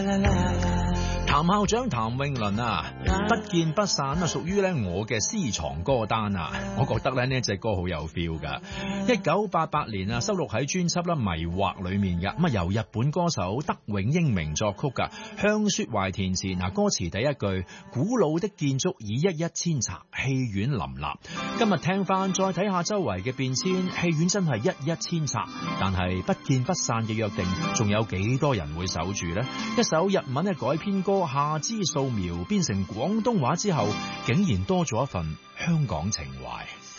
譚校長譚詠麟啊，不見不散啊，屬於咧我嘅私藏歌單啊。我覺得咧呢一隻歌好有 feel 噶。1988年啊，收錄喺專輯啦《迷惑》裏面嘅，咁啊由日本歌手德永英明作曲噶，向雪懷填詞。嗱，歌詞第一句：古老的建築已一一遷拆，戲院林立。今日聽翻再睇下周圍嘅變遷，戲院真係一一遷拆，但係不見不散嘅約定，仲有幾多人會守住呢？一首日文嘅改編歌《夏之素描》變成廣東話之後，竟然多咗一份香港情懷。